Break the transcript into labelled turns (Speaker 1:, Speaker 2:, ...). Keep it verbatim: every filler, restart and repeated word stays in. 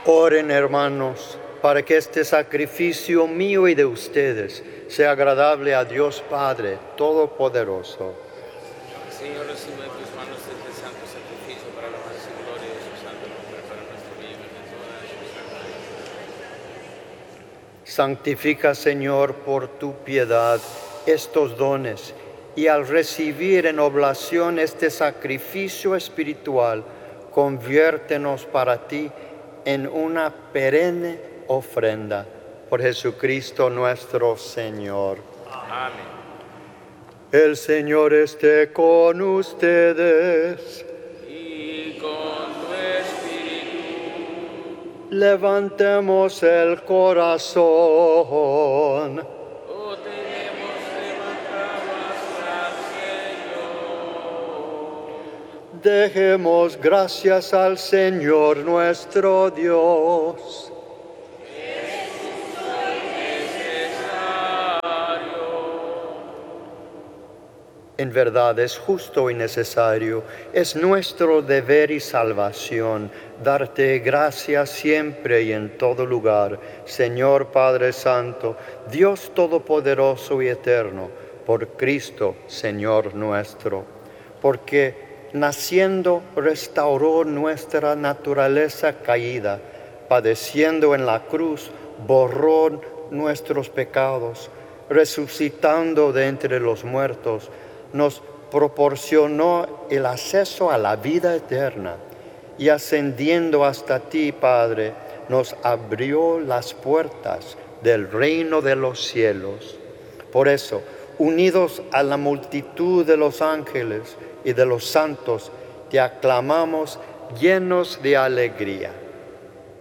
Speaker 1: Oren, hermanos, para que este sacrificio mío y de ustedes sea agradable a Dios Padre Todopoderoso.
Speaker 2: Señor, recibe de tus manos este santo sacrificio para la alabanza y gloria de su santo nombre, para nuestro bien y de toda su santa.
Speaker 1: Santifica, Señor, por tu piedad estos dones, y al recibir en oblación este sacrificio espiritual, conviértenos para ti en una perenne ofrenda. Por Jesucristo nuestro Señor.
Speaker 2: Amén.
Speaker 1: El Señor esté con ustedes.
Speaker 2: Y con tu espíritu.
Speaker 1: Levantemos el corazón.
Speaker 2: Lo tenemos levantado hacia el Señor.
Speaker 1: Dejemos gracias al Señor nuestro Dios. En verdad es justo y necesario, es nuestro deber y salvación, darte gracias siempre y en todo lugar, Señor Padre Santo, Dios Todopoderoso y Eterno, por Cristo, Señor nuestro, porque naciendo restauró nuestra naturaleza caída, padeciendo en la cruz, borró nuestros pecados, resucitando de entre los muertos, nos proporcionó el acceso a la vida eterna y ascendiendo hasta ti, Padre, nos abrió las puertas del reino de los cielos. Por eso, unidos a la multitud de los ángeles y de los santos, te aclamamos llenos de alegría.